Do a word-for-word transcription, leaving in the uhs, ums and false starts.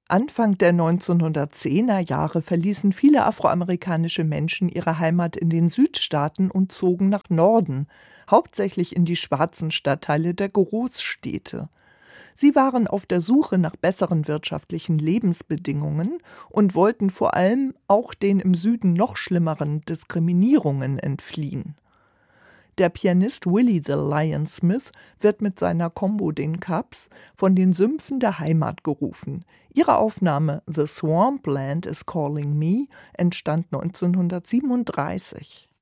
Anfang der neunzehnhundertzehner Jahre verließen viele afroamerikanische Menschen ihre Heimat in den Südstaaten und zogen nach Norden, hauptsächlich in die schwarzen Stadtteile der Großstädte. Sie waren auf der Suche nach besseren wirtschaftlichen Lebensbedingungen und wollten vor allem auch den im Süden noch schlimmeren Diskriminierungen entfliehen. Der Pianist Willie the Lion Smith wird mit seiner Combo den Cubs von den Sümpfen der Heimat gerufen. Ihre Aufnahme »The Swampland is Calling Me« entstand neunzehnhundertsiebenunddreißig.